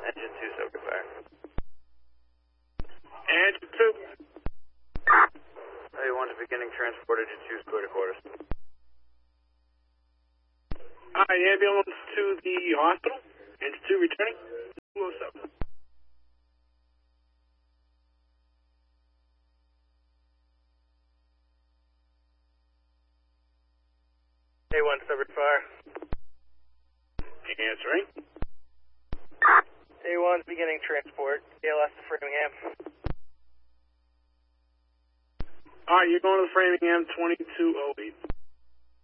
Engine 2, subject fire. Engine 2. A1 is beginning transport, Engine 2 is clear to quarters. Alright, ambulance to the hospital. Engine 2 returning. 207. A1, subject fire. Answering. A1 is beginning transport, ALS to Framingham. Alright, you're going to the Framingham 2208.